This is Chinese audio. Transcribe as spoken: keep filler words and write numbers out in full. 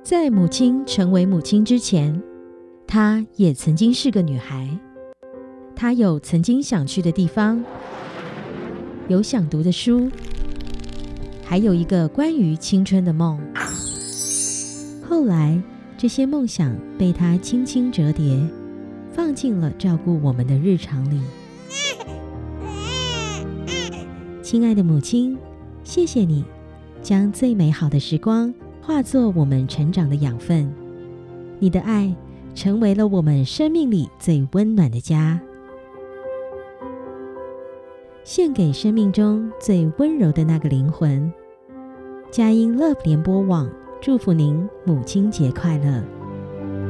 在母亲成为母亲之前，她也曾经是个女孩。她有曾经想去的地方，有想读的书，还有一个关于青春的梦。后来，这些梦想被她轻轻折叠，放进了照顾我们的日常里。亲爱的母亲，谢谢你，将最美好的时光化作我们成长的养分。你的爱成为了我们生命里最温暖的家。献给生命中最温柔的那个灵魂。佳音 Love 联播网祝福您母亲节快乐。